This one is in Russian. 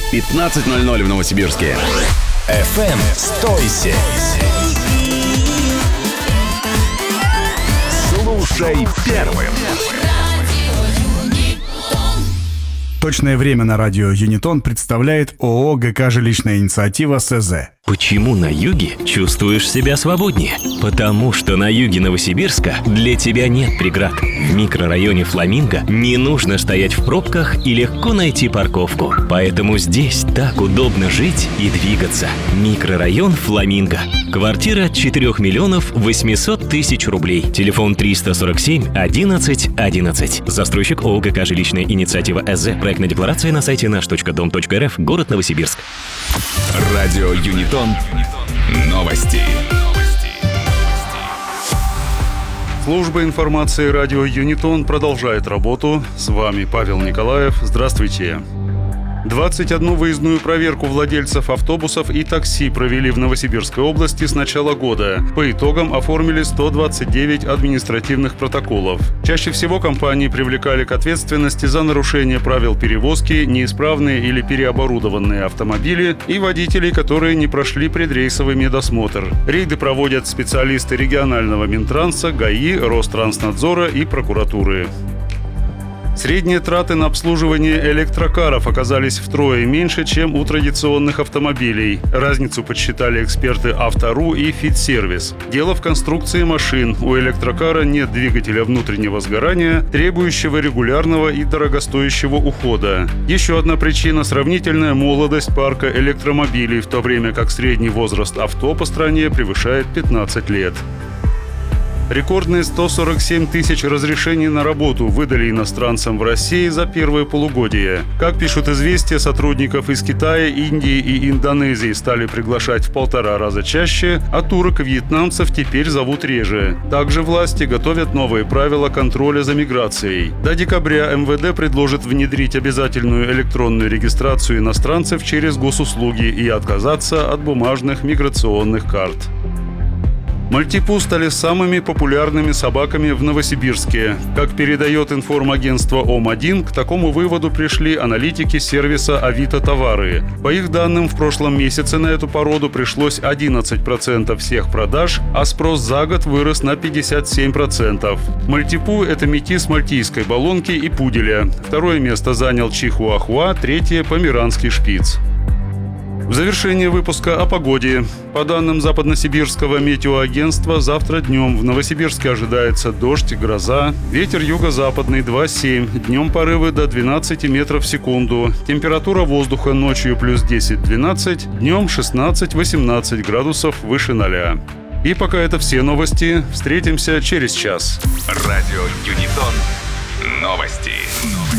15:00 в Новосибирске. FM 107. Слушай первым. Точное время на радио Юнитон представляет ООО ГК «Жилищная инициатива» СЗ. Почему на юге чувствуешь себя свободнее? Потому что на юге Новосибирска для тебя нет преград. В микрорайоне Фламинго не нужно стоять в пробках и легко найти парковку. Поэтому здесь так удобно жить и двигаться. Микрорайон Фламинго. Квартира от 4 миллионов 800 тысяч рублей. Телефон 347 11 11. Застройщик ООО ГК «Жилищная инициатива» СЗ. Проектная декларация на сайте наш.дом.рф. Город Новосибирск. Радио Юнитон. Новости. Служба информации радио Юнитон продолжает работу. С вами Павел Николаев. Здравствуйте. 21 выездную проверку владельцев автобусов и такси провели в Новосибирской области с начала года. По итогам оформили 129 административных протоколов. Чаще всего компании привлекали к ответственности за нарушение правил перевозки, неисправные или переоборудованные автомобили и водителей, которые не прошли предрейсовый медосмотр. Рейды проводят специалисты регионального Минтранса, ГАИ, Ространснадзора и прокуратуры. Средние траты на обслуживание электрокаров оказались втрое меньше, чем у традиционных автомобилей. Разницу подсчитали эксперты Автору и Фитсервис. Дело в конструкции машин. У электрокара нет двигателя внутреннего сгорания, требующего регулярного и дорогостоящего ухода. Еще одна причина – сравнительная молодость парка электромобилей, в то время как средний возраст авто по стране превышает 15 лет. Рекордные 147 тысяч разрешений на работу выдали иностранцам в России за первое полугодие. Как пишут «Известия», сотрудников из Китая, Индии и Индонезии стали приглашать в 1,5 раза чаще, а турок и вьетнамцев теперь зовут реже. Также власти готовят новые правила контроля за миграцией. До декабря МВД предложит внедрить обязательную электронную регистрацию иностранцев через госуслуги и отказаться от бумажных миграционных карт. Мальтипу стали самыми популярными собаками в Новосибирске. Как передает информагентство ОМ-1, к такому выводу пришли аналитики сервиса Авито Товары. По их данным, в прошлом месяце на эту породу пришлось 11% всех продаж, а спрос за год вырос на 57%. Мальтипу – это метис мальтийской балонки и пуделя. Второе место занял чихуахуа, третье – померанский шпиц. В завершение выпуска о погоде. По данным Западносибирского метеоагентства, завтра днем в Новосибирске ожидается дождь, гроза. Ветер юго-западный 2,7. Днем порывы до 12 метров в секунду. Температура воздуха ночью плюс 10-12. Днем 16-18 градусов выше 0. И пока это все новости. Встретимся через час. Радио Юнитон. Новости.